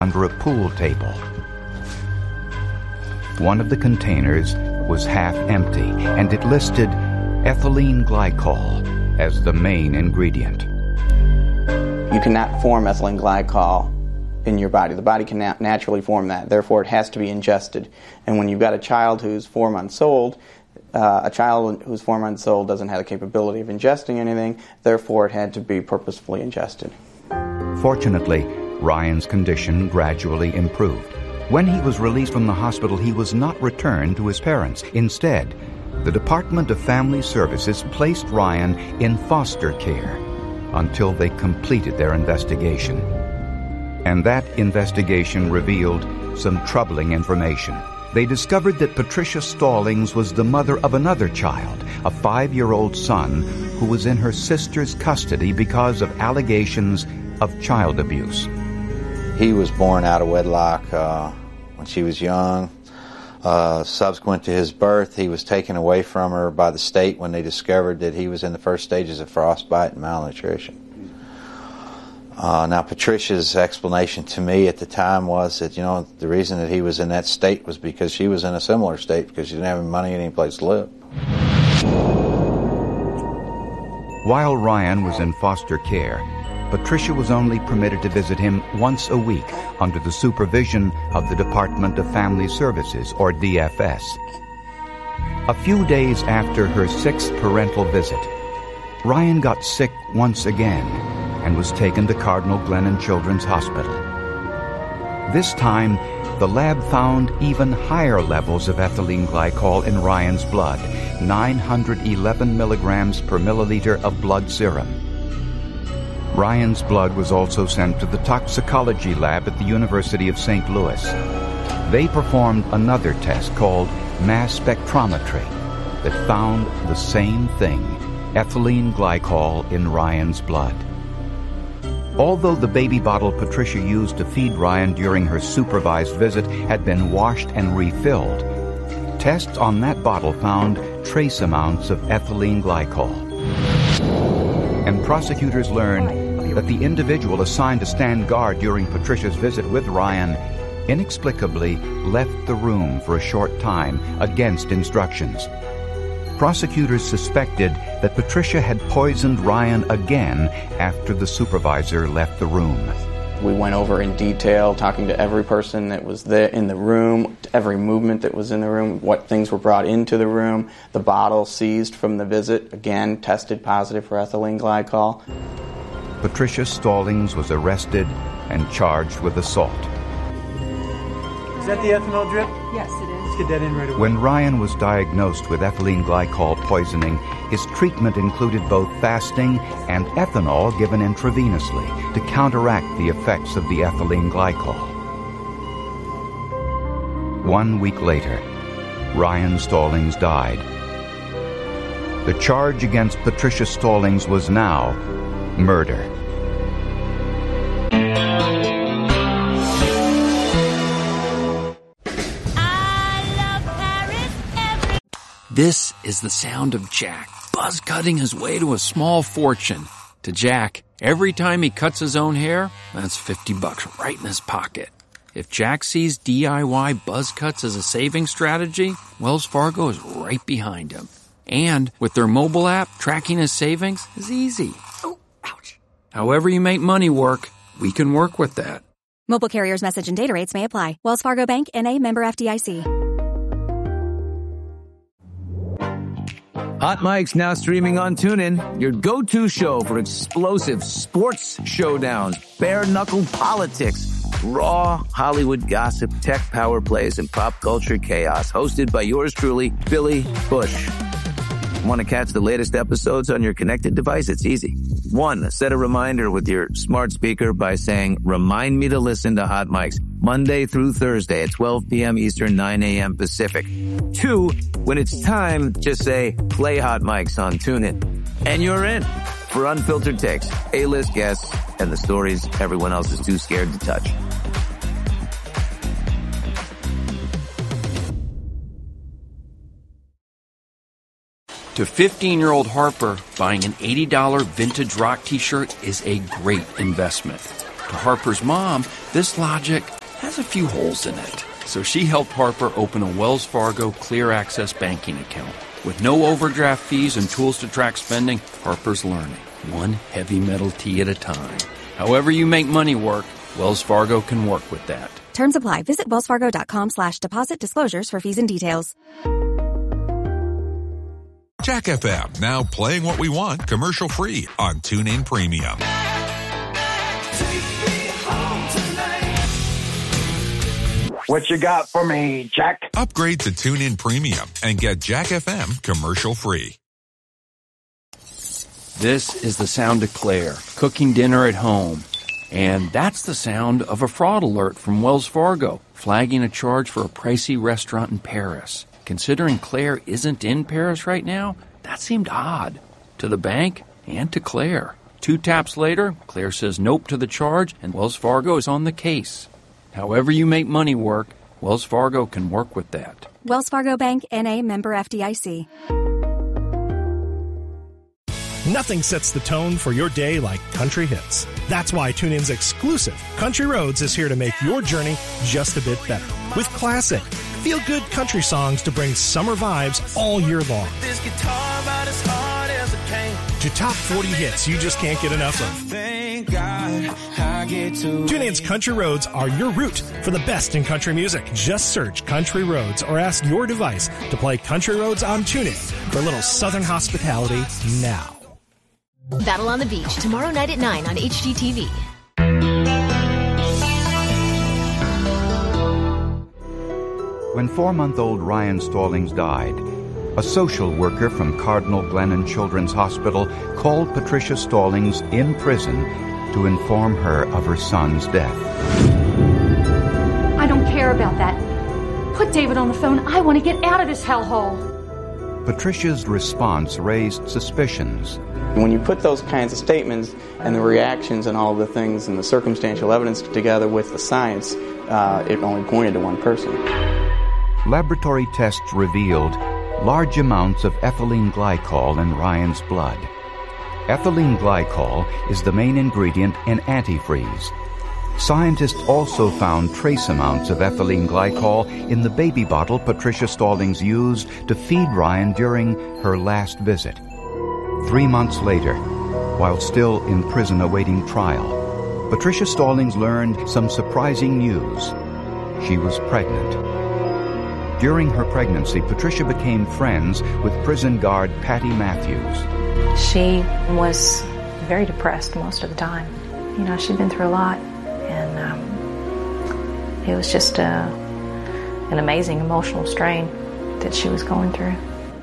under a pool table. One of the containers was half empty, and it listed ethylene glycol as the main ingredient. You cannot form ethylene glycol in your body. The body cannot naturally form that. Therefore, it has to be ingested. And when you've got a child who's 4 months old, a child who's 4 months old doesn't have the capability of ingesting anything. Therefore, it had to be purposefully ingested. Fortunately, Ryan's condition gradually improved. When he was released from the hospital, he was not returned to his parents. Instead, the Department of Family Services placed Ryan in foster care until they completed their investigation. And that investigation revealed some troubling information. They discovered that Patricia Stallings was the mother of another child, a 5-year-old son who was in her sister's custody because of allegations of child abuse. He was born out of wedlock when she was young. Subsequent to his birth, he was taken away from her by the state when they discovered that he was in the first stages of frostbite and malnutrition. Now, Patricia's explanation to me at the time was that, the reason that he was in that state was because she was in a similar state because she didn't have any money and any place to live. While Ryan was in foster care, Patricia was only permitted to visit him once a week under the supervision of the Department of Family Services, or DFS. A few days after her 6th parental visit, Ryan got sick once again and was taken to Cardinal Glennon Children's Hospital. This time, the lab found even higher levels of ethylene glycol in Ryan's blood, 911 milligrams per milliliter of blood serum. Ryan's blood was also sent to the toxicology lab at the University of St. Louis. They performed another test called mass spectrometry that found the same thing, ethylene glycol in Ryan's blood. Although the baby bottle Patricia used to feed Ryan during her supervised visit had been washed and refilled, tests on that bottle found trace amounts of ethylene glycol. And prosecutors learned that the individual assigned to stand guard during Patricia's visit with Ryan inexplicably left the room for a short time against instructions. Prosecutors suspected that Patricia had poisoned Ryan again after the supervisor left the room. We went over in detail, talking to every person that was there in the room, every movement that was in the room, what things were brought into the room. The bottle seized from the visit, again, tested positive for ethylene glycol. Patricia Stallings was arrested and charged with assault. Is that the ethanol drip? Yes, it is. Let's get that in right away. When Ryan was diagnosed with ethylene glycol poisoning, his treatment included both fasting and ethanol given intravenously to counteract the effects of the ethylene glycol. 1 week later, Ryan Stallings died. The charge against Patricia Stallings was now murder. This is the sound of Jack, buzz cutting his way to a small fortune. To Jack, every time he cuts his own hair, that's $50 right in his pocket. If Jack sees DIY buzz cuts as a saving strategy, Wells Fargo is right behind him. And with their mobile app, tracking his savings is easy. Oh, ouch. However you make money work, we can work with that. Mobile carriers' message and data rates may apply. Wells Fargo Bank, N.A., member FDIC. Hot Mike's now streaming on TuneIn, your go-to show for explosive sports showdowns, bare-knuckle politics, raw Hollywood gossip, tech power plays, and pop culture chaos. Hosted by yours truly, Billy Bush. Want to catch the latest episodes on your connected device? It's easy. 1, set a reminder with your smart speaker by saying, "Remind me to listen to Hot Mike's Monday through Thursday at 12 p.m. Eastern, 9 a.m. Pacific." 2, when it's time, just say, "Play Hot Mike's" on TuneIn. And you're in for unfiltered takes, A-list guests, and the stories everyone else is too scared to touch. To 15-year-old Harper, buying an $80 vintage rock t-shirt is a great investment. To Harper's mom, this logic has a few holes in it. So she helped Harper open a Wells Fargo Clear Access banking account. With no overdraft fees and tools to track spending, Harper's learning, one heavy metal tea at a time. However you make money work, Wells Fargo can work with that. Terms apply. Visit wellsfargo.com/deposit disclosures for fees and details. Jack FM, now playing what we want commercial-free on TuneIn Premium. What you got for me, Jack? Upgrade to TuneIn Premium and get Jack FM commercial-free. This is the sound of Claire, cooking dinner at home. And that's the sound of a fraud alert from Wells Fargo, flagging a charge for a pricey restaurant in Paris. Considering Claire isn't in Paris right now, that seemed odd. To the bank and to Claire. 2 taps later, Claire says nope to the charge, and Wells Fargo is on the case. However you make money work, Wells Fargo can work with that. Wells Fargo Bank, N.A., member FDIC. Nothing sets the tone for your day like country hits. That's why TuneIn's exclusive Country Roads is here to make your journey just a bit better. With classic, feel-good country songs to bring summer vibes all year long. This guitar about as hard as it came. To top 40 hits you just can't get enough of. Thank God I get to TuneIn's Country Roads are your route for the best in country music. Just search Country Roads or ask your device to play Country Roads on TuneIn for a little Southern hospitality now. Battle on the Beach, tomorrow night at 9 on HGTV. When 4-month-old Ryan Stallings died, a social worker from Cardinal Glennon Children's Hospital called Patricia Stallings in prison to inform her of her son's death. I don't care about that. Put David on the phone. I want to get out of this hellhole. Patricia's response raised suspicions. When you put those kinds of statements and the reactions and all the things and the circumstantial evidence together with the science, it only pointed to one person. Laboratory tests revealed large amounts of ethylene glycol in Ryan's blood. Ethylene glycol is the main ingredient in antifreeze. Scientists also found trace amounts of ethylene glycol in the baby bottle Patricia Stallings used to feed Ryan during her last visit. 3 months later, while still in prison awaiting trial, Patricia Stallings learned some surprising news. She was pregnant. During her pregnancy, Patricia became friends with prison guard Patty Matthews. She was very depressed most of the time. You know, she'd been through a lot, and it was just an amazing emotional strain that she was going through.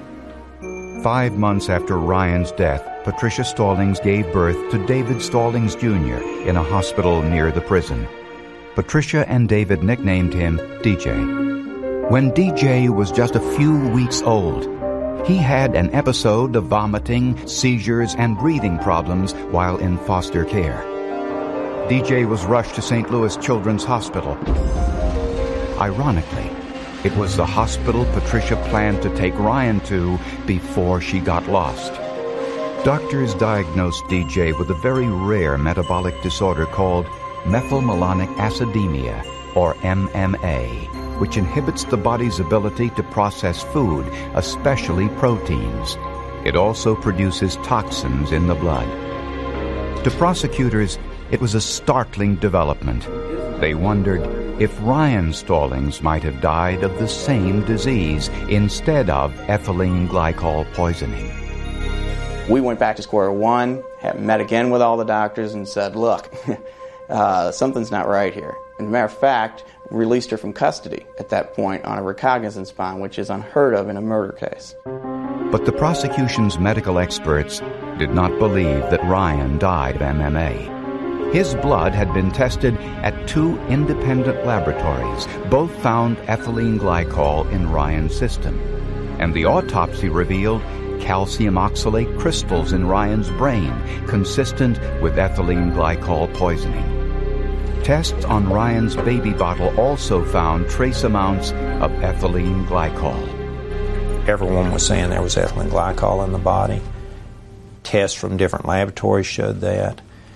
5 months after Ryan's death, Patricia Stallings gave birth to David Stallings Jr. in a hospital near the prison. Patricia and David nicknamed him DJ. When DJ was just a few weeks old, he had an episode of vomiting, seizures, and breathing problems while in foster care. DJ was rushed to St. Louis Children's Hospital. Ironically, it was the hospital Patricia planned to take Ryan to before she got lost. Doctors diagnosed DJ with a very rare metabolic disorder called methylmalonic acidemia, or MMA, which inhibits the body's ability to process food, especially proteins. It also produces toxins in the blood. To prosecutors, it was a startling development. They wondered if Ryan Stallings might have died of the same disease instead of ethylene glycol poisoning. We went back to square one, met again with all the doctors and said, look, something's not right here. As a matter of fact, released her from custody at that point on a recognizance bond, which is unheard of in a murder case. But the prosecution's medical experts did not believe that Ryan died of MMA. His blood had been tested at 2 independent laboratories. Both found ethylene glycol in Ryan's system. And the autopsy revealed calcium oxalate crystals in Ryan's brain, consistent with ethylene glycol poisoning. Tests on Ryan's baby bottle also found trace amounts of ethylene glycol. Everyone was saying there was ethylene glycol in the body. Tests from different laboratories showed that.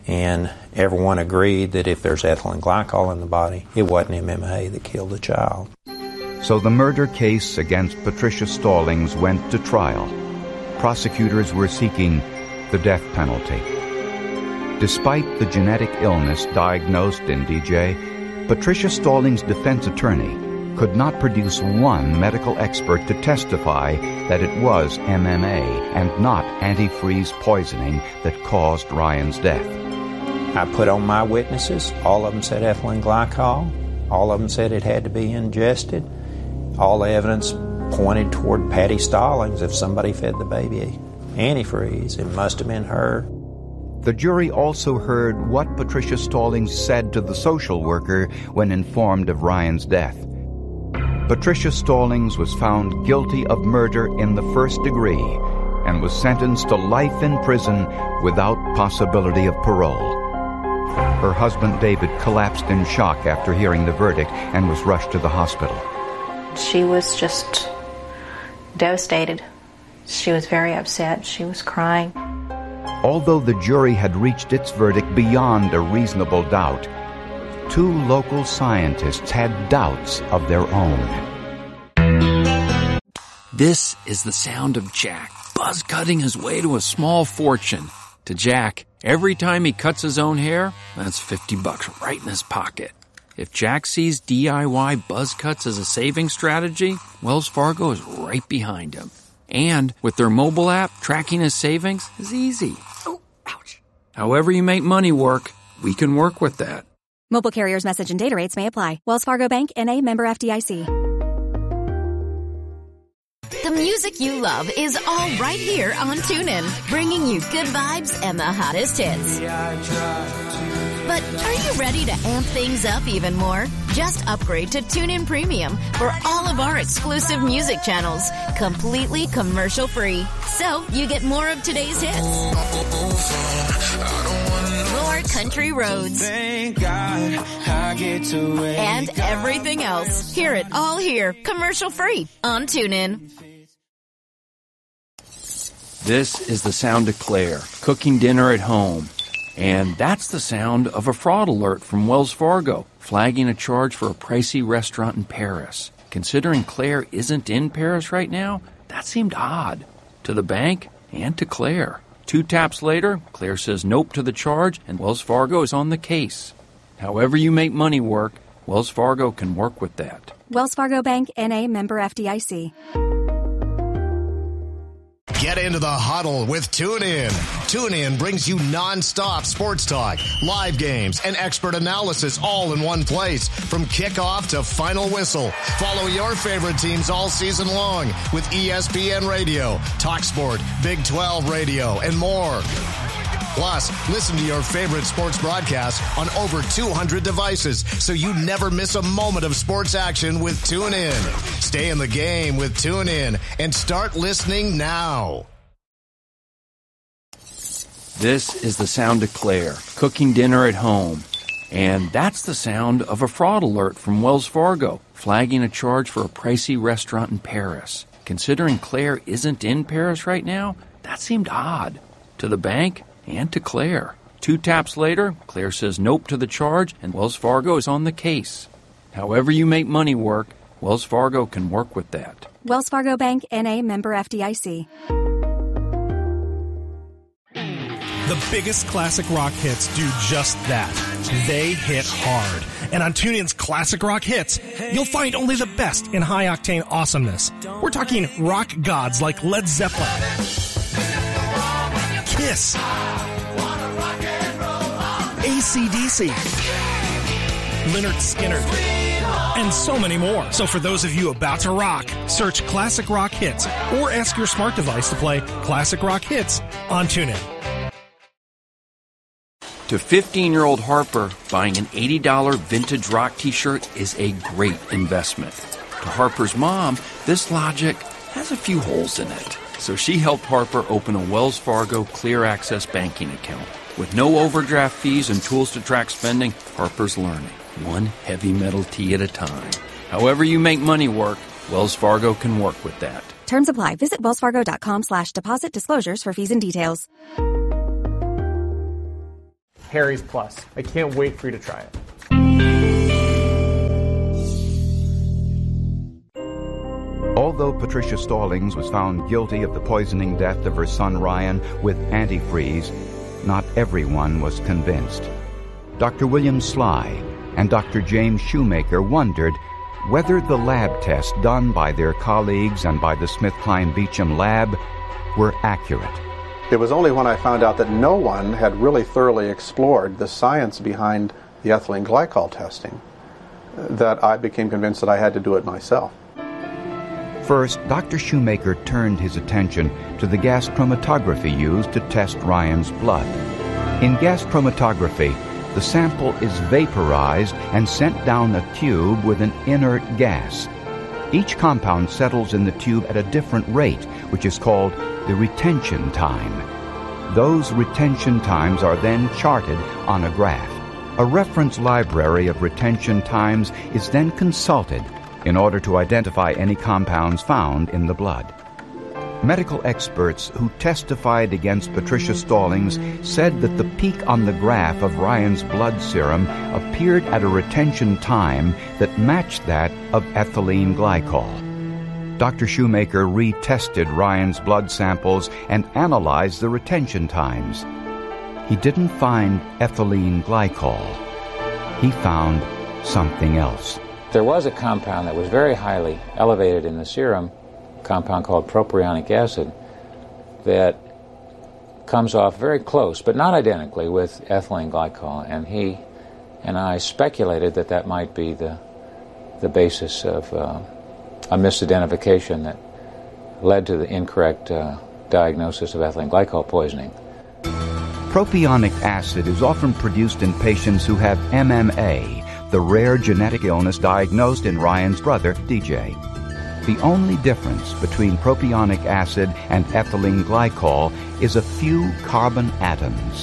And everyone agreed that if there's ethylene glycol in the body, it wasn't MMA that killed the child. So the murder case against Patricia Stallings went to trial. Prosecutors were seeking the death penalty. Despite the genetic illness diagnosed in DJ, Patricia Stallings' defense attorney could not produce one medical expert to testify that it was MMA and not antifreeze poisoning that caused Ryan's death. I put on my witnesses. All of them said ethylene glycol. All of them said it had to be ingested. All the evidence pointed toward Patty Stallings. If somebody fed the baby antifreeze, it must have been her. The jury also heard what Patricia Stallings said to the social worker when informed of Ryan's death. Patricia Stallings was found guilty of murder in the first degree and was sentenced to life in prison without possibility of parole. Her husband David collapsed in shock after hearing the verdict and was rushed to the hospital. She was just devastated. She was very upset. She was crying. Although the jury had reached its verdict beyond a reasonable doubt, two local scientists had doubts of their own. This is the sound of Jack, buzz cutting his way to a small fortune. To Jack, every time he cuts his own hair, that's $50 right in his pocket. If Jack sees DIY buzz cuts as a saving strategy, Wells Fargo is right behind him. And with their mobile app, tracking his savings is easy. Oh, ouch. However you make money work, we can work with that. Mobile carriers' message and data rates may apply. Wells Fargo Bank, N.A., member FDIC. The music you love is all right here on TuneIn, bringing you good vibes and the hottest hits. But are you ready to amp things up even more? Just upgrade to TuneIn Premium for all of our exclusive music channels, completely commercial-free. So you get more of today's hits, more country roads, and everything else. Hear it all here, commercial-free on TuneIn. This is the sound of Claire, cooking dinner at home. And that's the sound of a fraud alert from Wells Fargo, flagging a charge for a pricey restaurant in Paris. Considering Claire isn't in Paris right now, that seemed odd. To the bank and to Claire. 2 taps later, Claire says nope to the charge, and Wells Fargo is on the case. However you make money work, Wells Fargo can work with that. Wells Fargo Bank, N.A., member FDIC. Get into the huddle with TuneIn. TuneIn brings you non-stop sports talk, live games, and expert analysis all in one place. From kickoff to final whistle. Follow your favorite teams all season long with ESPN Radio, TalkSport, Big 12 Radio, and more. Plus, listen to your favorite sports broadcasts on over 200 devices so you never miss a moment of sports action with TuneIn. Stay in the game with TuneIn and start listening now. This is the sound of Claire, cooking dinner at home. And that's the sound of a fraud alert from Wells Fargo, flagging a charge for a pricey restaurant in Paris. Considering Claire isn't in Paris right now, that seemed odd. To the bank and to Claire. 2 taps later, Claire says nope to the charge, and Wells Fargo is on the case. However you make money work, Wells Fargo can work with that. Wells Fargo Bank, N.A., member FDIC. The biggest classic rock hits do just that. They hit hard. And on TuneIn's Classic Rock Hits, you'll find only the best in high-octane awesomeness. We're talking rock gods like Led Zeppelin, Kiss, AC/DC, Lynyrd Skynyrd, and so many more. So for those of you about to rock, search Classic Rock Hits or ask your smart device to play Classic Rock Hits on TuneIn. To 15-year-old Harper, buying an $80 vintage rock t-shirt is a great investment. To Harper's mom, this logic has a few holes in it. So she helped Harper open a Wells Fargo Clear Access banking account. With no overdraft fees and tools to track spending, Harper's learning, one heavy metal tee at a time. However you make money work, Wells Fargo can work with that. Terms apply. Visit wellsfargo.com/deposit disclosures for fees and details. Harry's Plus. I can't wait for you to try it. Although Patricia Stallings was found guilty of the poisoning death of her son Ryan with antifreeze, not everyone was convinced. Dr. William Sly and Dr. James Shoemaker wondered whether the lab tests done by their colleagues and by the SmithKline Beecham lab were accurate. It was only when I found out that no one had really thoroughly explored the science behind the ethylene glycol testing that I became convinced that I had to do it myself. First, Dr. Shoemaker turned his attention to the gas chromatography used to test Ryan's blood. In gas chromatography, the sample is vaporized and sent down a tube with an inert gas. Each compound settles in the tube at a different rate, which is called the retention time. Those retention times are then charted on a graph. A reference library of retention times is then consulted in order to identify any compounds found in the blood. Medical experts who testified against Patricia Stallings said that the peak on the graph of Ryan's blood serum appeared at a retention time that matched that of ethylene glycol. Dr. Shoemaker retested Ryan's blood samples and analyzed the retention times. He didn't find ethylene glycol. He found something else. There was a compound that was very highly elevated in the serum, a compound called propionic acid, that comes off very close, but not identically, with ethylene glycol. And he and I speculated that that might be the basis of a misidentification that led to the incorrect diagnosis of ethylene glycol poisoning. Propionic acid is often produced in patients who have MMA, the rare genetic illness diagnosed in Ryan's brother, DJ. The only difference between propionic acid and ethylene glycol is a few carbon atoms.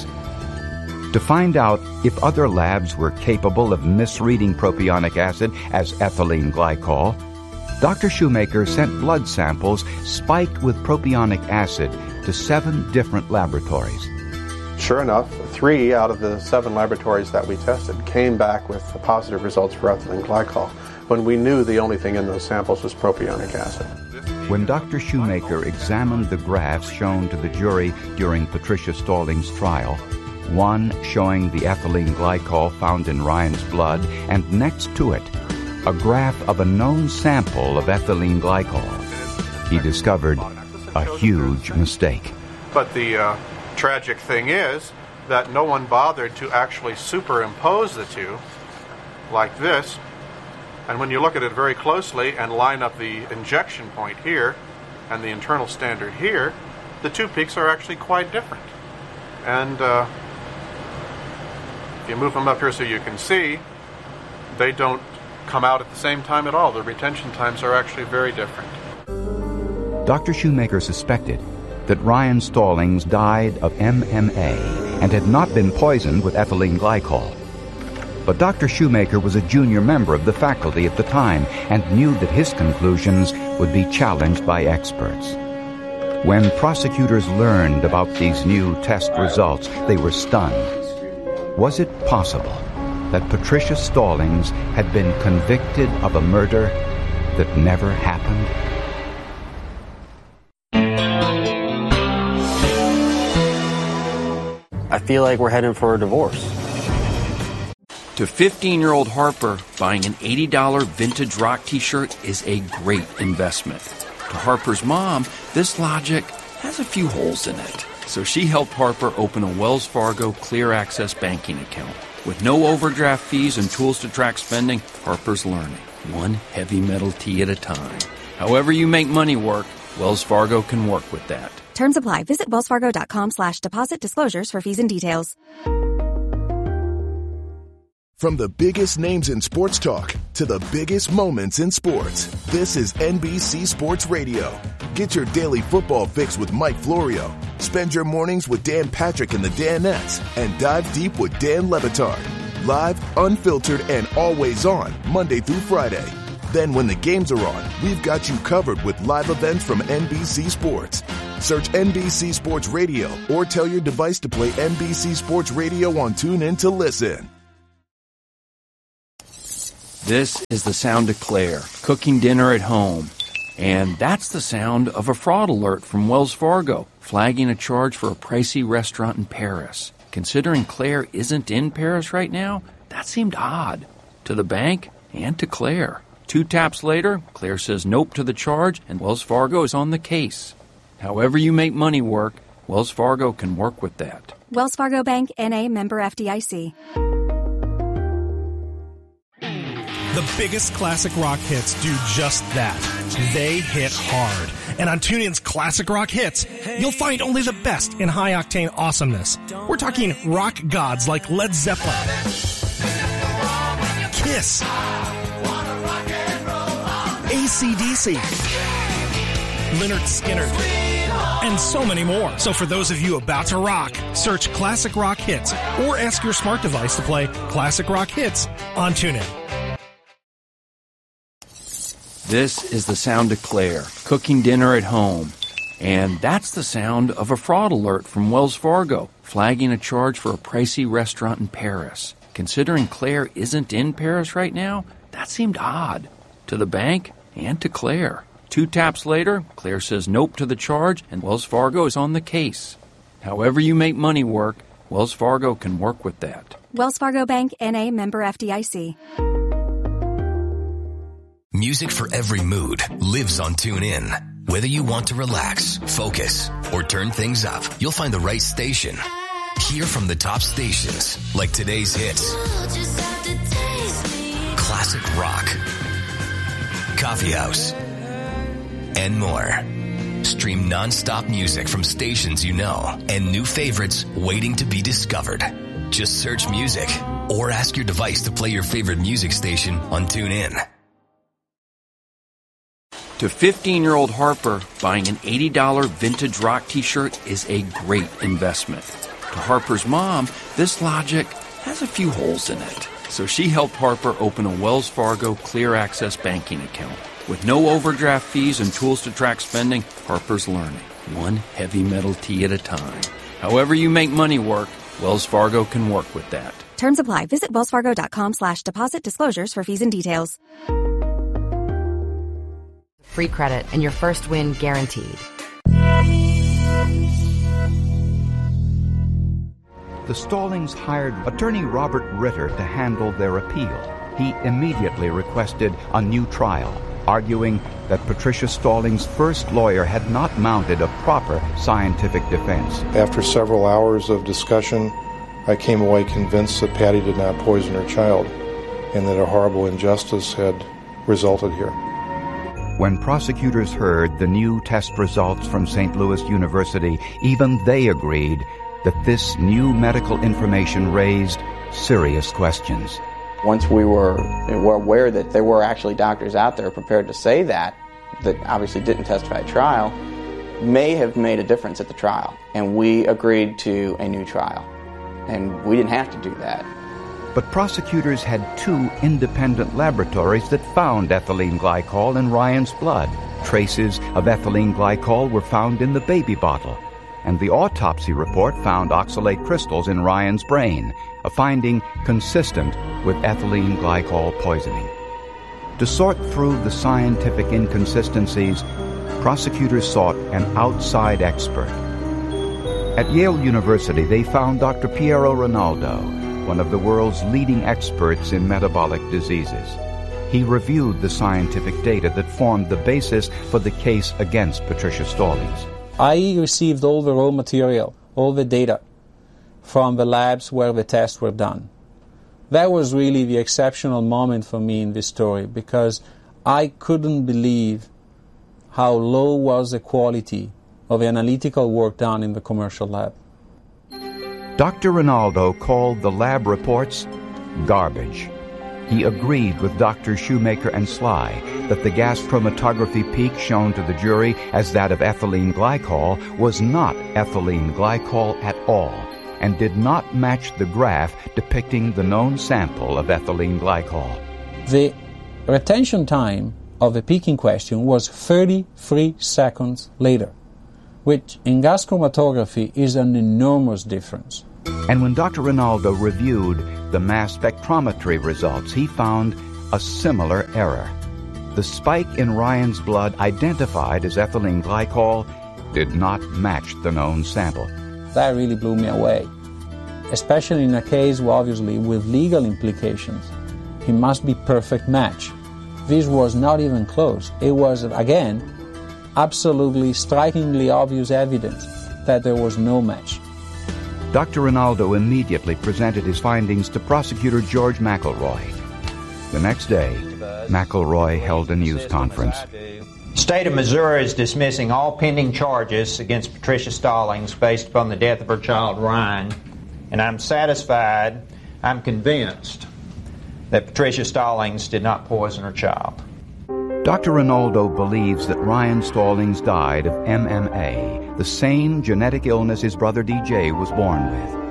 To find out if other labs were capable of misreading propionic acid as ethylene glycol, Dr. Shoemaker sent blood samples spiked with propionic acid to 7 different laboratories. Sure enough, 3 out of the 7 laboratories that we tested came back with positive results for ethylene glycol, when we knew the only thing in those samples was propionic acid. When Dr. Shoemaker examined the graphs shown to the jury during Patricia Stallings' trial, one showing the ethylene glycol found in Ryan's blood, and next to it, a graph of a known sample of ethylene glycol, he discovered a huge mistake. But the tragic thing is that no one bothered to actually superimpose the two like this. And when you look at it very closely and line up the injection point here and the internal standard here, the 2 peaks are actually quite different. And if you move them up here so you can see, they don't come out at the same time at all. The retention times are actually very different. Dr. Shoemaker suspected that Ryan Stallings died of MMA and had not been poisoned with ethylene glycol. But Dr. Shoemaker was a junior member of the faculty at the time and knew that his conclusions would be challenged by experts. When prosecutors learned about these new test results, they were stunned. Was it possible that Patricia Stallings had been convicted of a murder that never happened? I feel like we're heading for a divorce. To 15-year-old Harper, buying an $80 vintage rock t-shirt is a great investment. To Harper's mom, this logic has a few holes in it. So she helped Harper open a Wells Fargo Clear Access banking account. With no overdraft fees and tools to track spending, Harper's learning, one heavy metal tee at a time. However you make money work, Wells Fargo can work with that. Terms apply. Visit wellsfargo.com/deposit disclosures for fees and details. From the biggest names in sports talk to the biggest moments in sports, this is NBC Sports Radio. Get your daily football fix with Mike Florio. Spend your mornings with Dan Patrick and the Danettes, and dive deep with Dan Le Batard. Live, unfiltered, and always on, Monday through Friday. Then when the games are on, we've got you covered with live events from NBC Sports. Search NBC Sports Radio or tell your device to play NBC Sports Radio on TuneIn to listen. This is the sound of Claire cooking dinner at home. And that's the sound of a fraud alert from Wells Fargo, flagging a charge for a pricey restaurant in Paris. Considering Claire isn't in Paris right now, that seemed odd to the bank and to Claire. 2 taps later, Claire says nope to the charge, and Wells Fargo is on the case. However you make money work, Wells Fargo can work with that. Wells Fargo Bank, N.A., member FDIC. The biggest classic rock hits do just that. They hit hard. And on TuneIn's Classic Rock Hits, you'll find only the best in high-octane awesomeness. We're talking rock gods like Led Zeppelin, Kiss, AC/DC, Lynyrd Skynyrd, and so many more. So for those of you about to rock, search Classic Rock Hits or ask your smart device to play Classic Rock Hits on TuneIn. This is the sound of Claire cooking dinner at home. And that's the sound of a fraud alert from Wells Fargo, flagging a charge for a pricey restaurant in Paris. Considering Claire isn't in Paris right now, that seemed odd to the bank and to Claire. 2 taps later, Claire says nope to the charge, and Wells Fargo is on the case. However you make money work, Wells Fargo can work with that. Wells Fargo Bank, N.A., member FDIC. Music for every mood lives on TuneIn. Whether you want to relax, focus, or turn things up, you'll find the right station. Hear from the top stations, like today's hits, classic rock, coffee house, and more. Stream non-stop music from stations you know and new favorites waiting to be discovered. Just search music or ask your device to play your favorite music station on TuneIn. To 15-year-old Harper, buying an $80 vintage rock t-shirt is a great investment. To Harper's mom, this logic has a few holes in it. So she helped Harper open a Wells Fargo Clear Access banking account. With no overdraft fees and tools to track spending, Harper's learning, one heavy metal tea at a time. However you make money work, Wells Fargo can work with that. Terms apply. Visit wellsfargo.com/deposit disclosures for fees and details. Free credit and your first win guaranteed. The Stallings hired attorney Robert Ritter to handle their appeal. He immediately requested a new trial, arguing that Patricia Stallings' first lawyer had not mounted a proper scientific defense. After several hours of discussion, I came away convinced that Patty did not poison her child and that a horrible injustice had resulted here. When prosecutors heard the new test results from St. Louis University, even they agreed that this new medical information raised serious questions. Once we were aware that there were actually doctors out there prepared to say that obviously didn't testify at trial, may have made a difference at the trial. And we agreed to a new trial. And we didn't have to do that. But prosecutors had 2 independent laboratories that found ethylene glycol in Ryan's blood. Traces of ethylene glycol were found in the baby bottle, and the autopsy report found oxalate crystals in Ryan's brain, a finding consistent with ethylene glycol poisoning. To sort through the scientific inconsistencies, prosecutors sought an outside expert. At Yale University, they found Dr. Piero Rinaldo, one of the world's leading experts in metabolic diseases. He reviewed the scientific data that formed the basis for the case against Patricia Stallings. I received all the raw material, all the data from the labs where the tests were done. That was really the exceptional moment for me in this story, because I couldn't believe how low was the quality of the analytical work done in the commercial lab. Dr. Rinaldo called the lab reports garbage. He agreed with Dr. Shoemaker and Sly that the gas chromatography peak shown to the jury as that of ethylene glycol was not ethylene glycol at all and did not match the graph depicting the known sample of ethylene glycol. The retention time of the peak in question was 33 seconds later, which in gas chromatography is an enormous difference. And when Dr. Rinaldo reviewed the mass spectrometry results, he found a similar error. The spike in Ryan's blood, identified as ethylene glycol, did not match the known sample. That really blew me away, especially in a case, obviously, with legal implications. He must be perfect match. This was not even close. It was, again, absolutely strikingly obvious evidence that there was no match. Dr. Rinaldo immediately presented his findings to prosecutor George McElroy. The next day, McElroy held a news conference. State of Missouri is dismissing all pending charges against Patricia Stallings based upon the death of her child, Ryan. And I'm satisfied, I'm convinced, that Patricia Stallings did not poison her child. Dr. Rinaldo believes that Ryan Stallings died of MMA, the same genetic illness his brother DJ was born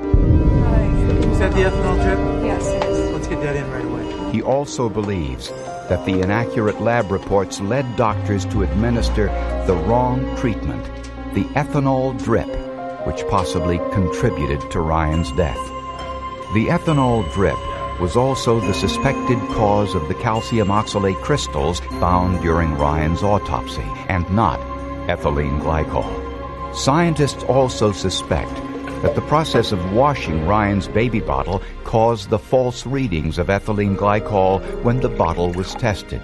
with. Is that the ethanol drip? Yes, it is. Let's get that in right away. He also believes that the inaccurate lab reports led doctors to administer the wrong treatment, the ethanol drip, which possibly contributed to Ryan's death. The ethanol drip was also the suspected cause of the calcium oxalate crystals found during Ryan's autopsy, and not ethylene glycol. Scientists also suspect that the process of washing Ryan's baby bottle caused the false readings of ethylene glycol when the bottle was tested.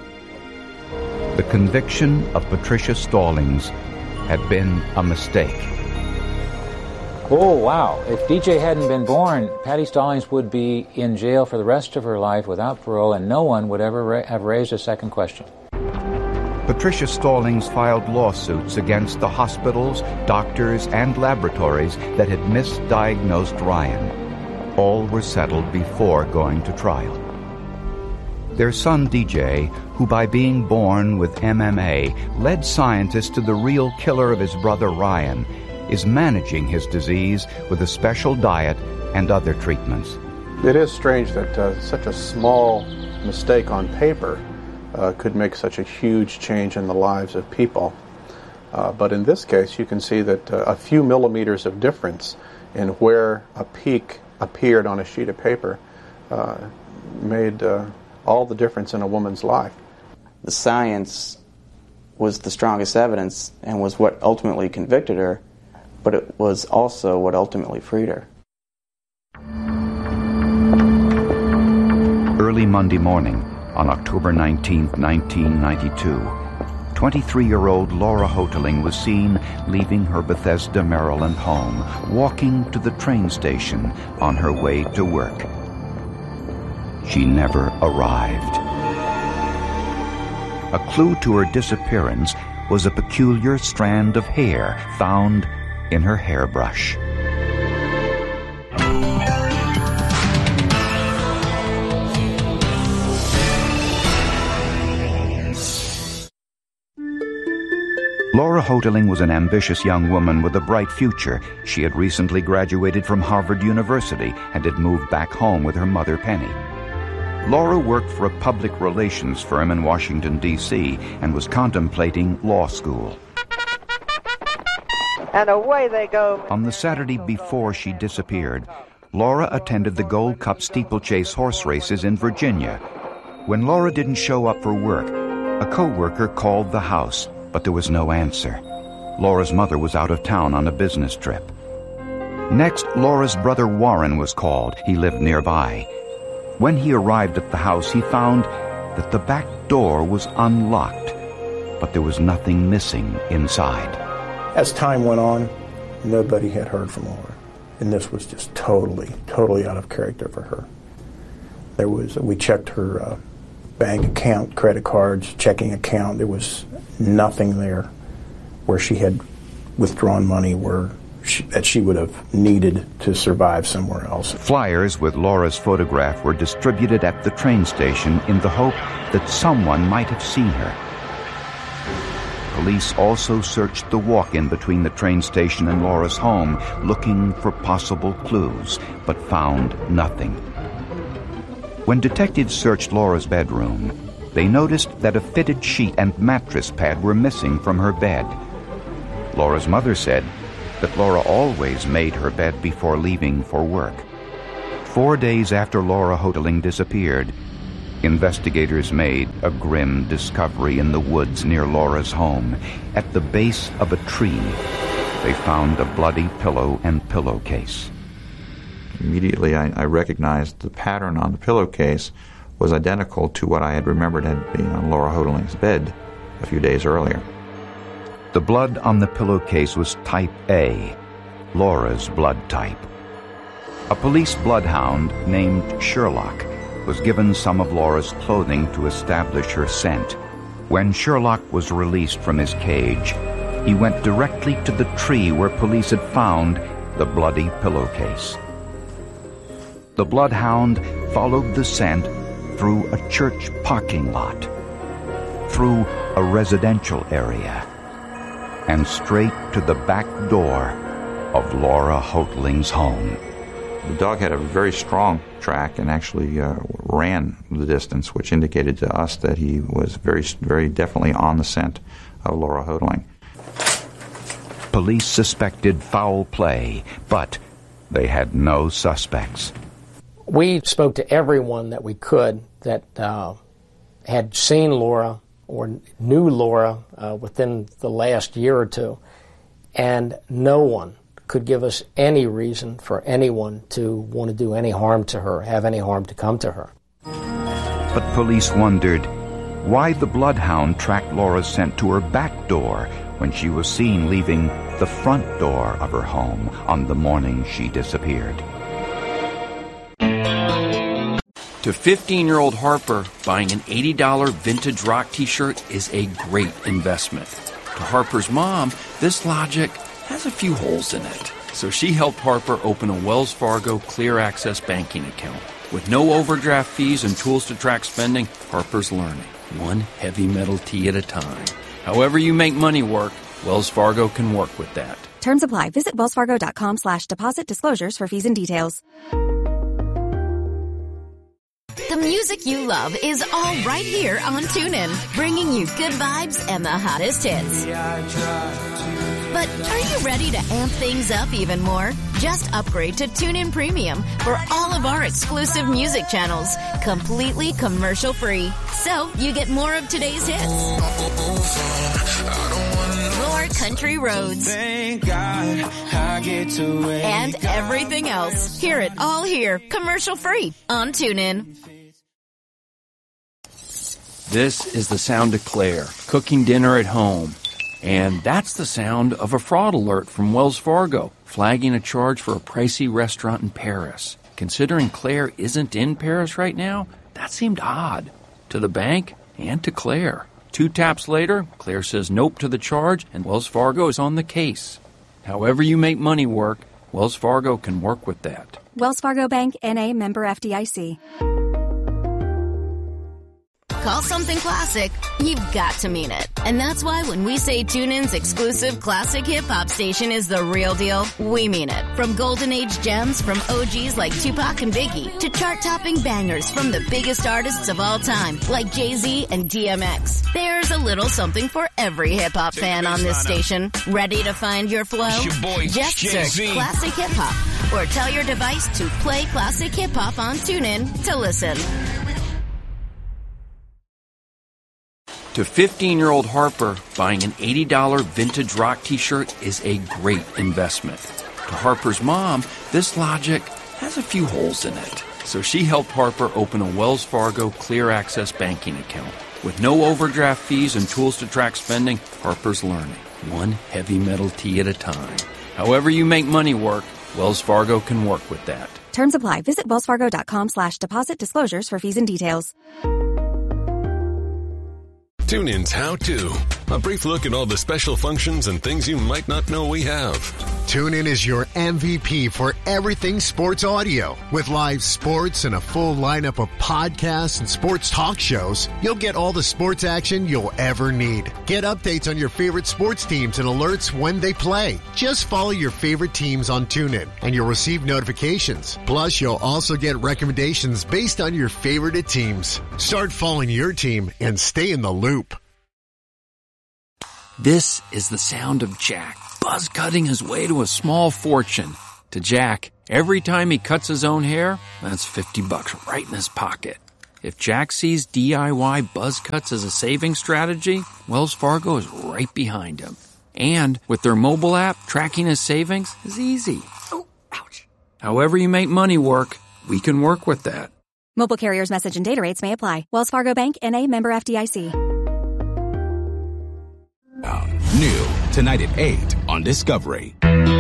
The conviction of Patricia Stallings had been a mistake. Oh, wow. If DJ hadn't been born, Patty Stallings would be in jail for the rest of her life without parole, and no one would ever have raised a second question. Patricia Stallings filed lawsuits against the hospitals, doctors, and laboratories that had misdiagnosed Ryan. All were settled before going to trial. Their son, DJ, who by being born with MMA led scientists to the real killer of his brother Ryan, is managing his disease with a special diet and other treatments. It is strange that such a small mistake on paper could make such a huge change in the lives of people. But in this case, you can see that a few millimeters of difference in where a peak appeared on a sheet of paper made all the difference in a woman's life. The science was the strongest evidence and was what ultimately convicted her, but it was also what ultimately freed her. Early Monday morning, on October 19, 1992, 23-year-old Laura Hoteling was seen leaving her Bethesda, Maryland home, walking to the train station on her way to work. She never arrived. A clue to her disappearance was a peculiar strand of hair found in her hairbrush. Laura Hoteling was an ambitious young woman with a bright future. She had recently graduated from Harvard University and had moved back home with her mother, Penny. Laura worked for a public relations firm in Washington, D.C., and was contemplating law school. And away they go. On the Saturday before she disappeared, Laura attended the Gold Cup steeplechase horse races in Virginia. When Laura didn't show up for work, a co-worker called the house, but there was no answer. Laura's mother was out of town on a business trip. Next, Laura's brother Warren was called. He lived nearby. When he arrived at the house, he found that the back door was unlocked, but there was nothing missing inside. As time went on, nobody had heard from Laura, and this was just totally out of character for her. We checked her bank account, credit cards, checking account. There was nothing there where she had withdrawn money that she would have needed to survive somewhere else. Flyers with Laura's photograph were distributed at the train station in the hope that someone might have seen her. Police also searched the walk-in between the train station and Laura's home, looking for possible clues, but found nothing. When detectives searched Laura's bedroom, they noticed that a fitted sheet and mattress pad were missing from her bed. Laura's mother said that Laura always made her bed before leaving for work. 4 days after Laura Hoteling disappeared, investigators made a grim discovery in the woods near Laura's home. At the base of a tree, they found a bloody pillow and pillowcase. Immediately, I recognized the pattern on the pillowcase was identical to what I had remembered had been on Laura Hoteling's bed a few days earlier. The blood on the pillowcase was type A, Laura's blood type. A police bloodhound named Sherlock was given some of Laura's clothing to establish her scent. When Sherlock was released from his cage, he went directly to the tree where police had found the bloody pillowcase. The bloodhound followed the scent through a church parking lot, through a residential area, and straight to the back door of Laura Hoteling's home. The dog had a very strong track and actually ran the distance, which indicated to us that he was very definitely on the scent of Laura Hoteling. Police suspected foul play, but they had no suspects. We spoke to everyone that we could that had seen Laura or knew Laura within the last year or two, and no one could give us any reason for anyone to want to do any harm to her, have any harm to come to her. But police wondered why the bloodhound tracked Laura's scent to her back door when she was seen leaving the front door of her home on the morning she disappeared. To 15-year-old Harper, buying an $80 vintage rock t-shirt is a great investment. To Harper's mom, this logic has a few holes in it. So she helped Harper open a Wells Fargo Clear Access banking account. With no overdraft fees and tools to track spending, Harper's learning, one heavy metal tea at a time. However you make money work, Wells Fargo can work with that. Terms apply. Visit wellsfargo.com/deposit disclosures for fees and details. The music you love is all right here on TuneIn, bringing you good vibes and the hottest hits. But are you ready to amp things up even more? Just upgrade to TuneIn Premium for all of our exclusive music channels, completely commercial-free. So you get more of today's hits, more country roads, and everything else. Hear it all here, commercial-free on TuneIn. This is the sound of Claire, cooking dinner at home. And that's the sound of a fraud alert from Wells Fargo, flagging a charge for a pricey restaurant in Paris. Considering Claire isn't in Paris right now, that seemed odd to the bank and to Claire. 2 taps later, Claire says nope to the charge, and Wells Fargo is on the case. However you make money work, Wells Fargo can work with that. Wells Fargo Bank, N.A., member FDIC. Call something classic, you've got to mean it. And that's why when we say TuneIn's exclusive classic hip-hop station is the real deal, we mean it. From golden age gems from OGs like Tupac and Biggie to chart-topping bangers from the biggest artists of all time like Jay-Z and DMX. There's a little something for every hip-hop fan on this station. Ready to find your flow? Just search Classic Hip-Hop or tell your device to play Classic Hip-Hop on TuneIn to listen. To 15-year-old Harper, buying an $80 vintage rock t-shirt is a great investment. To Harper's mom, this logic has a few holes in it. So she helped Harper open a Wells Fargo Clear Access banking account. With no overdraft fees and tools to track spending, Harper's learning, one heavy metal tea at a time. However you make money work, Wells Fargo can work with that. Terms apply. Visit wellsfargo.com/deposit disclosures for fees and details. TuneIn's How To. A brief look at all the special functions and things you might not know we have. TuneIn is your MVP for everything sports audio. With live sports and a full lineup of podcasts and sports talk shows, you'll get all the sports action you'll ever need. Get updates on your favorite sports teams and alerts when they play. Just follow your favorite teams on TuneIn, and you'll receive notifications. Plus, you'll also get recommendations based on your favorite teams. Start following your team and stay in the loop. This is the sound of Jack buzz cutting his way to a small fortune. To Jack, every time he cuts his own hair, that's $50 right in his pocket. If Jack sees DIY buzz cuts as a saving strategy, Wells Fargo is right behind him. And with their mobile app, tracking his savings is easy. Oh, ouch. However you make money work, we can work with that. Mobile carriers' message and data rates may apply. Wells Fargo Bank, N.A., member FDIC. New tonight at 8 on Discovery.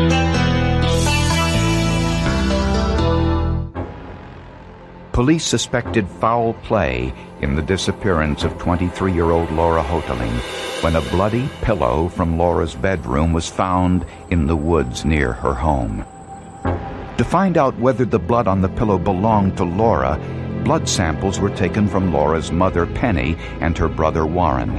Police suspected foul play in the disappearance of 23-year-old Laura Hoteling when a bloody pillow from Laura's bedroom was found in the woods near her home. To find out whether the blood on the pillow belonged to Laura, blood samples were taken from Laura's mother, Penny, and her brother, Warren.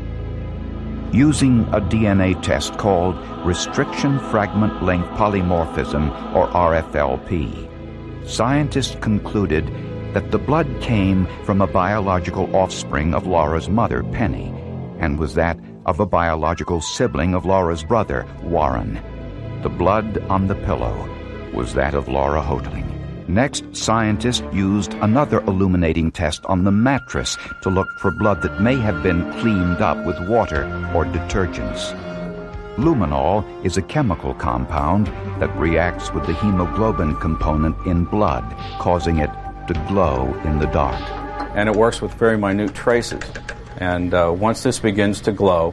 Using a DNA test called Restriction Fragment Length Polymorphism, or RFLP, scientists concluded that the blood came from a biological offspring of Laura's mother, Penny, and was that of a biological sibling of Laura's brother, Warren. The blood on the pillow was that of Laura Hoteling. Next, scientists used another illuminating test on the mattress to look for blood that may have been cleaned up with water or detergents. Luminol is a chemical compound that reacts with the hemoglobin component in blood, causing it to glow in the dark. And it works with very minute traces. And once this begins to glow,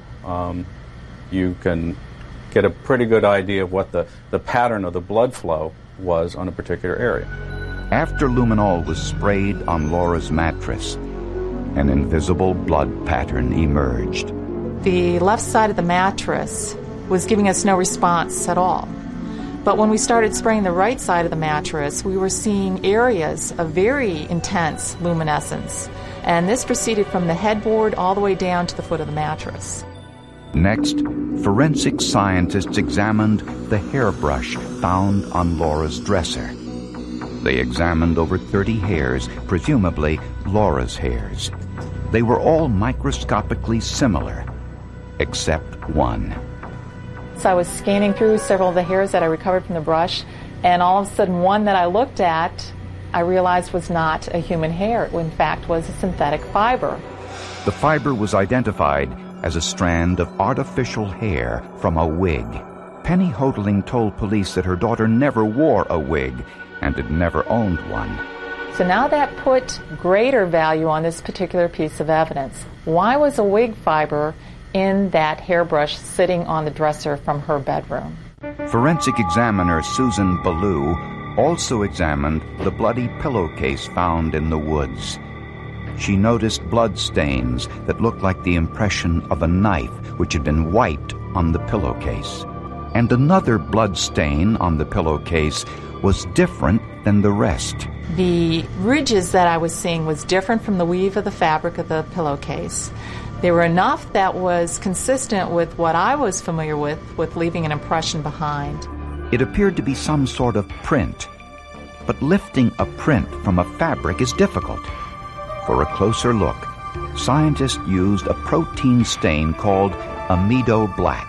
you can get a pretty good idea of what the pattern of the blood flow was on a particular area. After luminol was sprayed on Laura's mattress, an invisible blood pattern emerged. The left side of the mattress was giving us no response at all. But when we started spraying the right side of the mattress, we were seeing areas of very intense luminescence. And this proceeded from the headboard all the way down to the foot of the mattress. Next, forensic scientists examined the hairbrush found on Laura's dresser. They examined over 30 hairs, presumably Laura's hairs. They were all microscopically similar, except one. So I was scanning through several of the hairs that I recovered from the brush, and all of a sudden one that I looked at, I realized was not a human hair. It, in fact, was a synthetic fiber. The fiber was identified as a strand of artificial hair from a wig. Penny Hoteling told police that her daughter never wore a wig and had never owned one. So now that put greater value on this particular piece of evidence. Why was a wig fiber in that hairbrush sitting on the dresser from her bedroom? Forensic examiner Susan Ballou also examined the bloody pillowcase found in the woods. She noticed blood stains that looked like the impression of a knife which had been wiped on the pillowcase. And another blood stain on the pillowcase was different than the rest. The ridges that I was seeing was different from the weave of the fabric of the pillowcase. They were enough that was consistent with what I was familiar with leaving an impression behind. It appeared to be some sort of print, but lifting a print from a fabric is difficult. For a closer look, scientists used a protein stain called amido black.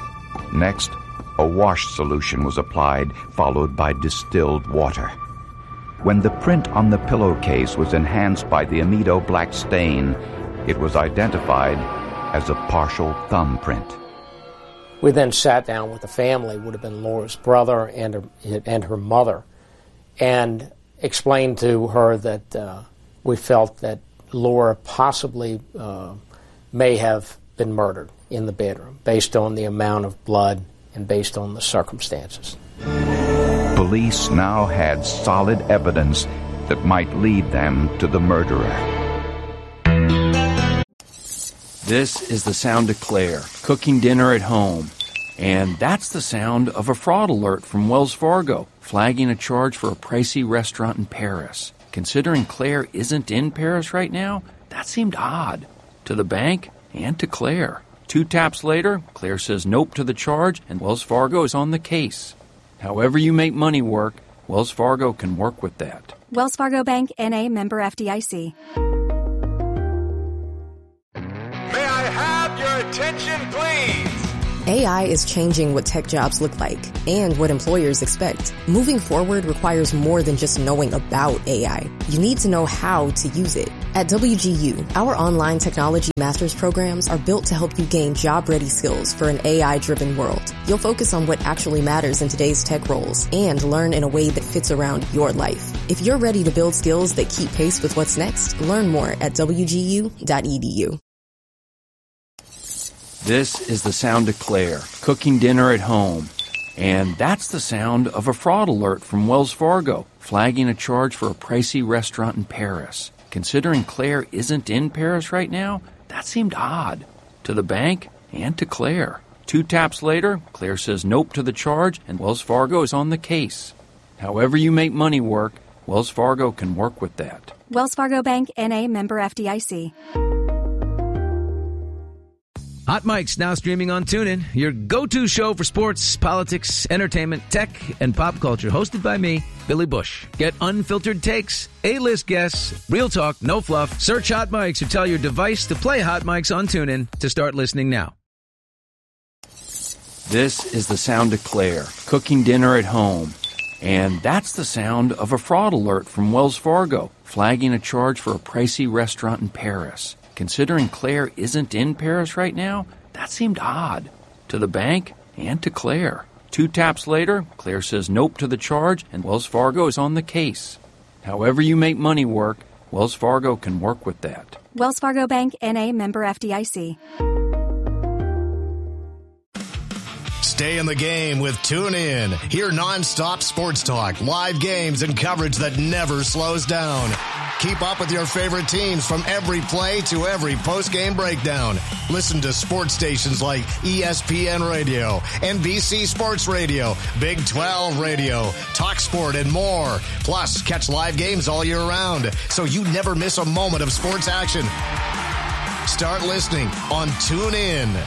Next, a wash solution was applied, followed by distilled water. When the print on the pillowcase was enhanced by the amido black stain, it was identified as a partial thumbprint. We then sat down with the family, would have been Laura's brother and her mother, and explained to her that we felt that Laura possibly may have been murdered in the bedroom based on the amount of blood and based on the circumstances. Police now had solid evidence that might lead them to the murderer. This is the sound of Claire, cooking dinner at home. And that's the sound of a fraud alert from Wells Fargo, flagging a charge for a pricey restaurant in Paris. Considering Claire isn't in Paris right now, that seemed odd. To the bank and to Claire. 2 taps later, Claire says nope to the charge, and Wells Fargo is on the case. However you make money work, Wells Fargo can work with that. Wells Fargo Bank, N.A., member FDIC. May I have your attention, please? AI is changing what tech jobs look like and what employers expect. Moving forward requires more than just knowing about AI. You need to know how to use it. At WGU, our online technology master's programs are built to help you gain job-ready skills for an AI-driven world. You'll focus on what actually matters in today's tech roles and learn in a way that fits around your life. If you're ready to build skills that keep pace with what's next, learn more at wgu.edu. This is the sound of Claire, cooking dinner at home. And that's the sound of a fraud alert from Wells Fargo, flagging a charge for a pricey restaurant in Paris. Considering Claire isn't in Paris right now, that seemed odd. To the bank and to Claire. 2 taps later, Claire says nope to the charge, and Wells Fargo is on the case. However you make money work, Wells Fargo can work with that. Wells Fargo Bank, N.A., member FDIC. Hot Mic's now streaming on TuneIn, your go-to show for sports, politics, entertainment, tech, and pop culture. Hosted by me, Billy Bush. Get unfiltered takes, A-list guests, real talk, no fluff. Search Hot Mic's or tell your device to play Hot Mic's on TuneIn to start listening now. This is the sound of Claire, cooking dinner at home. And that's the sound of a fraud alert from Wells Fargo, flagging a charge for a pricey restaurant in Paris. Considering Claire isn't in Paris right now, that seemed odd. To the bank and to Claire. 2 taps later, Claire says nope to the charge, and Wells Fargo is on the case. However you make money work, Wells Fargo can work with that. Wells Fargo Bank, N.A., member FDIC. Stay in the game with TuneIn. Hear nonstop sports talk, live games, and coverage that never slows down. Keep up with your favorite teams from every play to every post-game breakdown. Listen to sports stations like ESPN Radio, NBC Sports Radio, Big 12 Radio, TalkSport, and more. Plus, catch live games all year round, so you never miss a moment of sports action. Start listening on TuneIn.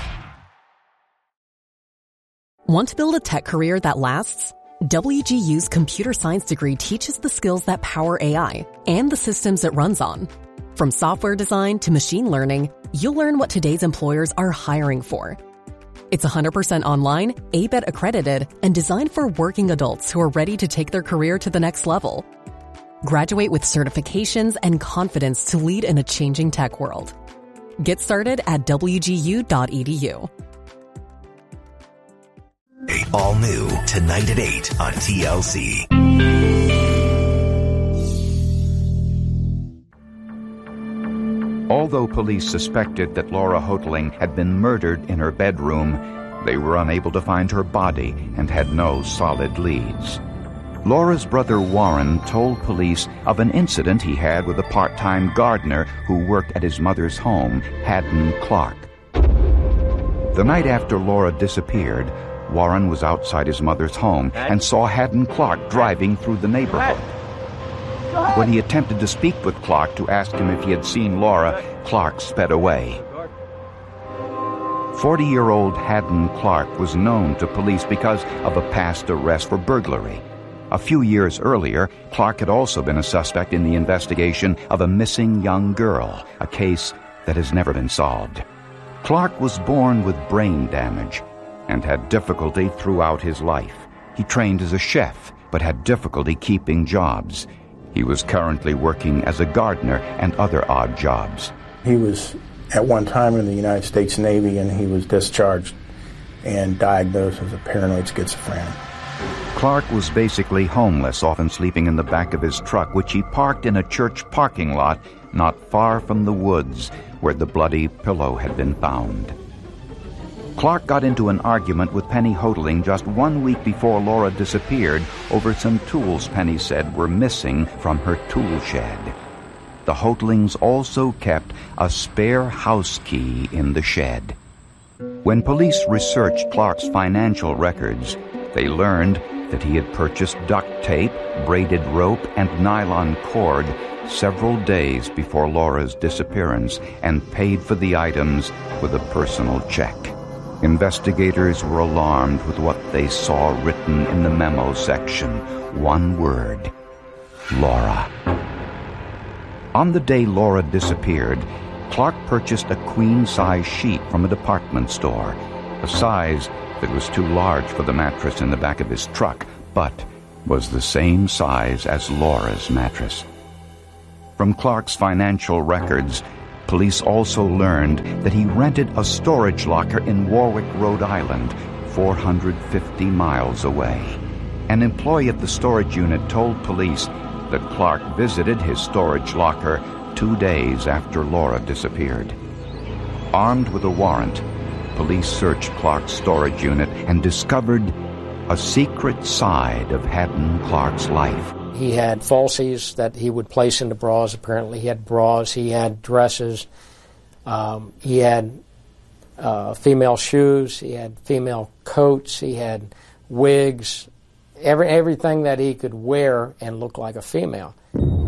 Want to build a tech career that lasts? WGU's computer science degree teaches the skills that power AI and the systems it runs on. From software design to machine learning, you'll learn what today's employers are hiring for. It's 100% online, ABET accredited, and designed for working adults who are ready to take their career to the next level. Graduate with certifications and confidence to lead in a changing tech world. Get started at wgu.edu. All new tonight at 8 on TLC. Although police suspected that Laura Hoteling had been murdered in her bedroom, they were unable to find her body and had no solid leads. Laura's brother Warren told police of an incident he had with a part-time gardener who worked at his mother's home, Haddon Clark. The night after Laura disappeared, Warren was outside his mother's home and saw Haddon Clark driving through the neighborhood. When he attempted to speak with Clark to ask him if he had seen Laura, Clark sped away. 40-year-old Haddon Clark was known to police because of a past arrest for burglary. A few years earlier, Clark had also been a suspect in the investigation of a missing young girl, a case that has never been solved. Clark was born with brain damage and had difficulty throughout his life. He trained as a chef, but had difficulty keeping jobs. He was currently working as a gardener and other odd jobs. He was at one time in the United States Navy, and he was discharged and diagnosed as a paranoid schizophrenic. Clark was basically homeless, often sleeping in the back of his truck, which he parked in a church parking lot not far from the woods where the bloody pillow had been found. Clark got into an argument with Penny Hoteling just 1 week before Laura disappeared over some tools Penny said were missing from her tool shed. The Hotelings also kept a spare house key in the shed. When police researched Clark's financial records, they learned that he had purchased duct tape, braided rope, and nylon cord several days before Laura's disappearance and paid for the items with a personal check. Investigators were alarmed with what they saw written in the memo section. One word: Laura. On the day Laura disappeared, Clark purchased a queen-size sheet from a department store. a size that was too large for the mattress in the back of his truck, but was the same size as Laura's mattress. From Clark's financial records, police also learned that he rented a storage locker in Warwick, Rhode Island, 450 miles away. An employee at the storage unit told police that Clark visited his storage locker 2 days after Laura disappeared. Armed with a warrant, police searched Clark's storage unit and discovered a secret side of Haddon Clark's life. He had falsies that he would place into bras. Apparently he had bras, he had dresses, he had female shoes, he had female coats, he had wigs, everything that he could wear and look like a female.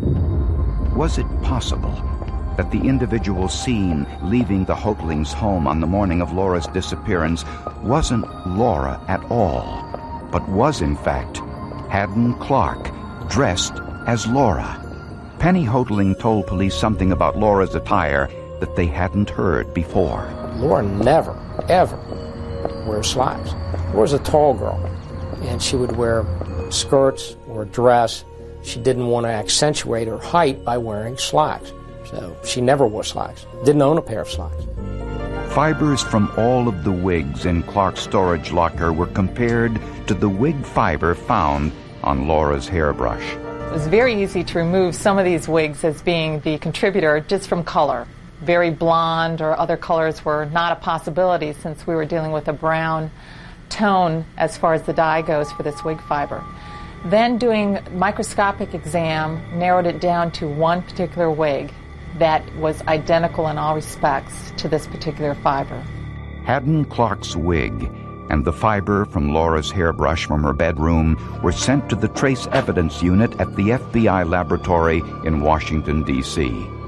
Was it possible that the individual seen leaving the Hoaglings' home on the morning of Laura's disappearance wasn't Laura at all, but was in fact Haddon Clark, dressed as Laura? Penny Hoagling told police something about Laura's attire that they hadn't heard before. Laura never, ever wear slacks. Laura's a tall girl, and she would wear skirts or a dress. She didn't want to accentuate her height by wearing slacks, so she never wore slacks. Didn't own a pair of slacks. Fibers from all of the wigs in Clark's storage locker were compared to the wig fiber found on Laura's hairbrush. It was very easy to remove some of these wigs as being the contributor just from color. Very blonde or other colors were not a possibility since we were dealing with a brown tone as far as the dye goes for this wig fiber. Then doing microscopic exam narrowed it down to one particular wig that was identical in all respects to this particular fiber. Haddon Clark's wig and the fiber from Laura's hairbrush from her bedroom were sent to the Trace Evidence Unit at the FBI laboratory in Washington, D.C.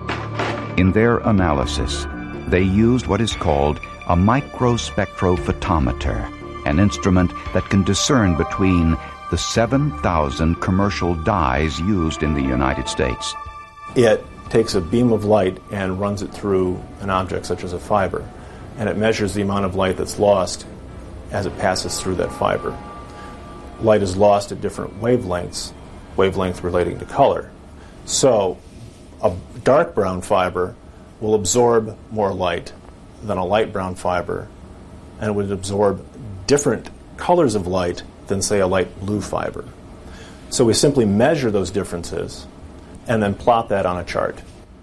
In their analysis, they used what is called a microspectrophotometer, an instrument that can discern between the 7,000 commercial dyes used in the United States. It takes a beam of light and runs it through an object such as a fiber, and it measures the amount of light that's lost as it passes through that fiber. Light is lost at different wavelengths, wavelength relating to color. So a dark brown fiber will absorb more light than a light brown fiber, and it would absorb different colors of light than, say, a light blue fiber. So we simply measure those differences and then plot that on a chart.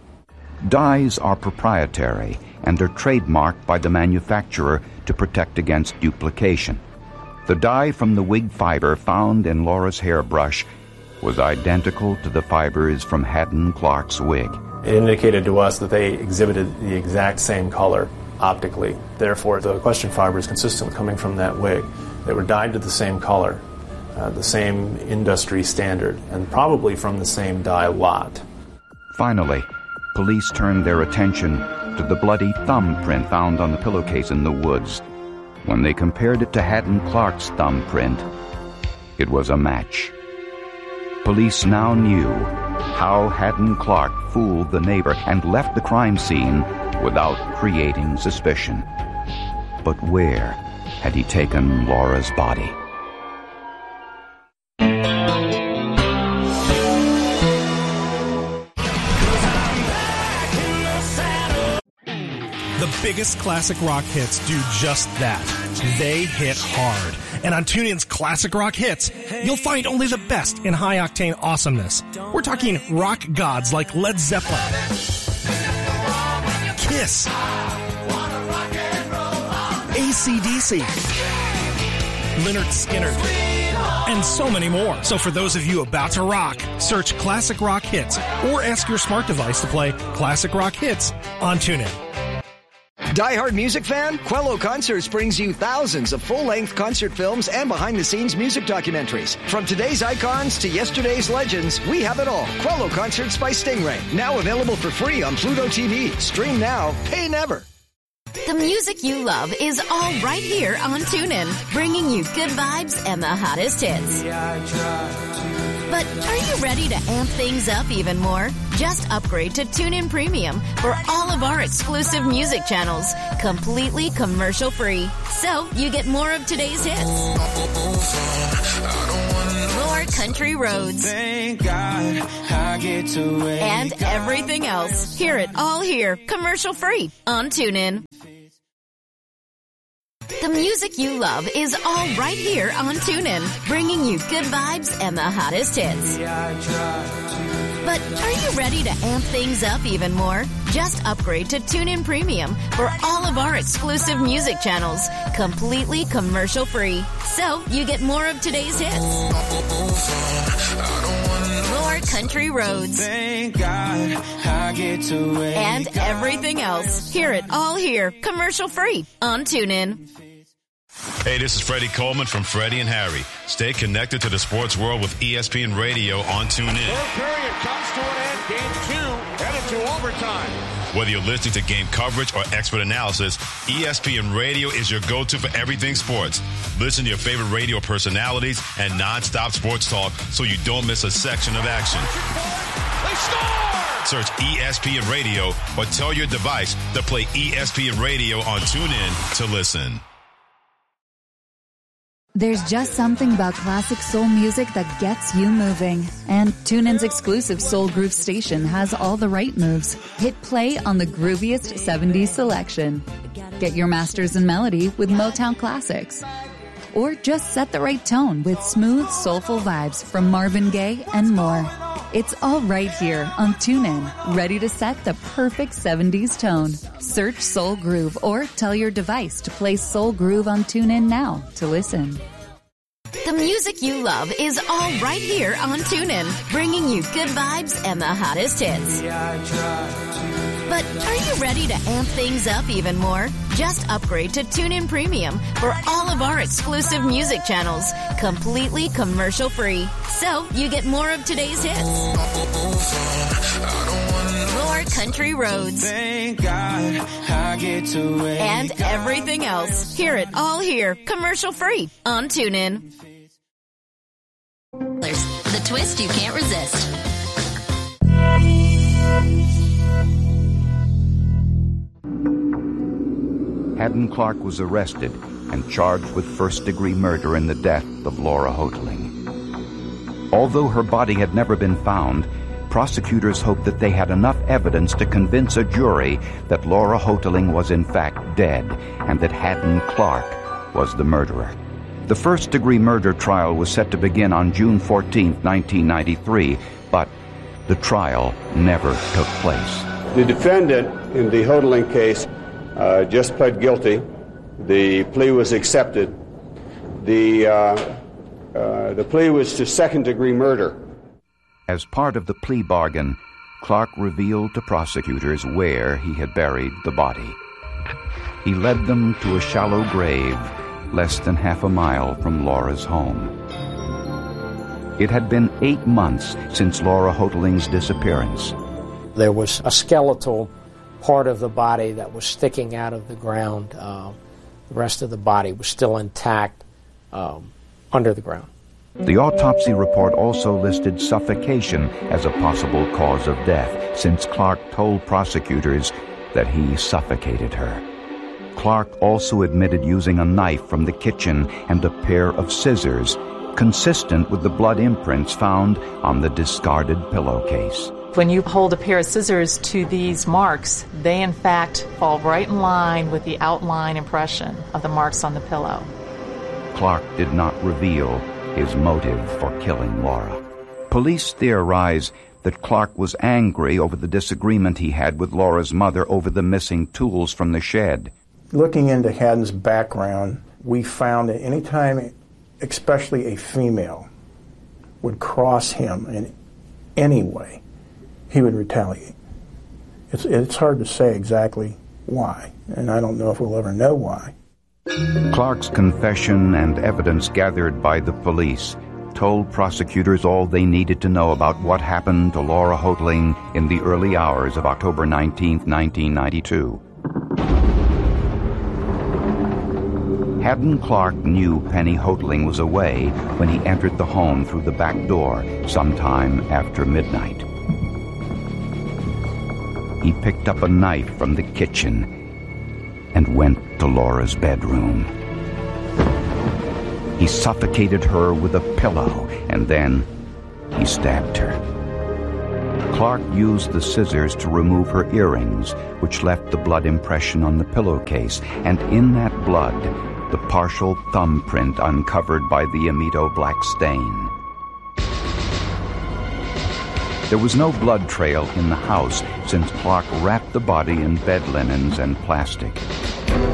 Dyes are proprietary and are trademarked by the manufacturer to protect against duplication. The dye from the wig fiber found in Laura's hairbrush was identical to the fibers from Haddon Clark's wig. It indicated to us that they exhibited the exact same color optically. Therefore, the question fiber is consistent with coming from that wig. They were dyed to the same color, the same industry standard, and probably from the same dye lot. Finally, police turned their attention to the bloody thumbprint found on the pillowcase in the woods. When they compared it to Haddon Clark's thumbprint, it was a match. Police now knew how Haddon Clark fooled the neighbor and left the crime scene without creating suspicion. But where had he taken Laura's body? The biggest classic rock hits do just that. They hit hard. And on TuneIn's Classic Rock Hits, you'll find only the best in high-octane awesomeness. We're talking rock gods like Led Zeppelin, Kiss, AC/DC, Lynyrd Skynyrd, and so many more. So for those of you about to rock, search Classic Rock Hits or ask your smart device to play Classic Rock Hits on TuneIn. Die-hard music fan? Quello Concerts brings you thousands of full-length concert films and behind-the-scenes music documentaries. From today's icons to yesterday's legends, we have it all. Quello Concerts by Stingray. Now available for free on Pluto TV. Stream now, pay never. The music you love is all right here on TuneIn, bringing you good vibes and the hottest hits. But are you ready to amp things up even more? Just upgrade to TuneIn Premium for all of our exclusive music channels, completely commercial-free. So you get more of today's hits, more country roads, and everything else. Hear it all here, commercial-free on TuneIn. The music you love is all right here on TuneIn, bringing you good vibes and the hottest hits. But are you ready to amp things up even more? Just upgrade to TuneIn Premium for all of our exclusive music channels, completely commercial-free. So you get more of today's hits, more country roads, and everything else. Hear it all here, commercial-free on TuneIn. Hey, this is Freddie Coleman from Freddie and Harry. Stay connected to the sports world with ESPN Radio on TuneIn. Third period comes to an end. Game 2 headed to overtime. Whether you're listening to game coverage or expert analysis, ESPN Radio is your go-to for everything sports. Listen to your favorite radio personalities and non-stop sports talk so you don't miss a section of action. They score! Search ESPN Radio or tell your device to play ESPN Radio on TuneIn to listen. There's just something about classic soul music that gets you moving. And TuneIn's exclusive Soul Groove station has all the right moves. Hit play on the grooviest 70s selection. Get your masters in melody with Motown classics. Or just set the right tone with smooth, soulful vibes from Marvin Gaye and more. It's all right here on TuneIn, ready to set the perfect 70s tone. Search Soul Groove or tell your device to play Soul Groove on TuneIn now to listen. The music you love is all right here on TuneIn, bringing you good vibes and the hottest hits. But are you ready to amp things up even more? Just upgrade to TuneIn Premium for all of our exclusive music channels, completely commercial-free. So you get more of today's hits, more country roads, and everything else. Hear it all here, commercial-free on TuneIn. The twist you can't resist. Haddon Clark was arrested and charged with first-degree murder in the death of Laura Hoteling. Although her body had never been found, prosecutors hoped that they had enough evidence to convince a jury that Laura Hoteling was in fact dead and that Haddon Clark was the murderer. The first-degree murder trial was set to begin on June 14, 1993, but the trial never took place. The defendant in the Hoteling case just pled guilty. The plea was accepted. The plea was to second-degree murder. As part of the plea bargain, Clark revealed to prosecutors where he had buried the body. He led them to a shallow grave less than half a mile from Laura's home. It had been 8 months since Laura Hoteling's disappearance. There was a skeletal part of the body that was sticking out of the ground. The rest of the body was still intact under the ground. The autopsy report also listed suffocation as a possible cause of death, since Clark told prosecutors that he suffocated her. Clark also admitted using a knife from the kitchen and a pair of scissors, consistent with the blood imprints found on the discarded pillowcase. When you hold a pair of scissors to these marks, they in fact fall right in line with the outline impression of the marks on the pillow. Clark did not reveal his motive for killing Laura. Police theorize that Clark was angry over the disagreement he had with Laura's mother over the missing tools from the shed. Looking into Haddon's background, we found that any time, especially a female, would cross him in any way, he would retaliate. It's hard to say exactly why, and I don't know if we'll ever know why. Clark's confession and evidence gathered by the police told prosecutors all they needed to know about what happened to Laura Hoteling in the early hours of October 19, 1992. Haddon Clark knew Penny Hoteling was away when he entered the home through the back door sometime after midnight. He picked up a knife from the kitchen and went to Laura's bedroom. He suffocated her with a pillow, and then he stabbed her. Clark used the scissors to remove her earrings, which left the blood impression on the pillowcase, and in that blood, the partial thumbprint uncovered by the Amito black stain. There was no blood trail in the house since Clark wrapped the body in bed linens and plastic.